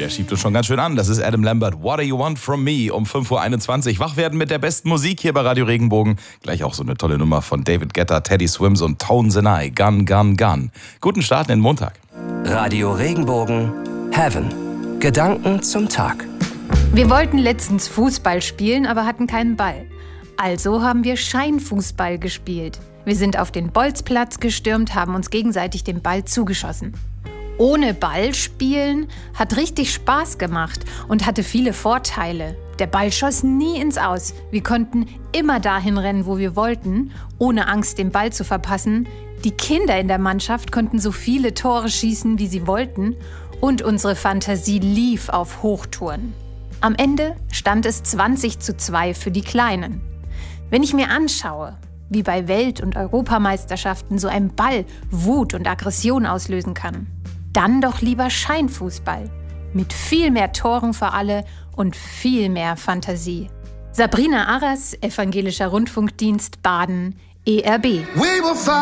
Der schiebt uns schon ganz schön an. Das ist Adam Lambert. What do you want from me? Um 5:21 Uhr. Wach werden mit der besten Musik hier bei Radio Regenbogen. Gleich auch so eine tolle Nummer von David Guetta, Teddy Swims und Tones and I. Gun, Gun, Gun. Guten Start in den Montag. Radio Regenbogen, Heaven. Gedanken zum Tag. Wir wollten letztens Fußball spielen, aber hatten keinen Ball. Also haben wir Scheinfußball gespielt. Wir sind auf den Bolzplatz gestürmt, haben uns gegenseitig den Ball zugeschossen. Ohne Ball spielen hat richtig Spaß gemacht und hatte viele Vorteile. Der Ball schoss nie ins Aus. Wir konnten immer dahin rennen, wo wir wollten, ohne Angst, den Ball zu verpassen. Die Kinder in der Mannschaft konnten so viele Tore schießen, wie sie wollten. Und unsere Fantasie lief auf Hochtouren. Am Ende stand es 20:2 für die Kleinen. Wenn ich mir anschaue, wie bei Welt- und Europameisterschaften so ein Ball Wut und Aggression auslösen kann, dann doch lieber Scheinfußball. Mit viel mehr Toren für alle und viel mehr Fantasie. Sabrina Arras, Evangelischer Rundfunkdienst Baden, ERB.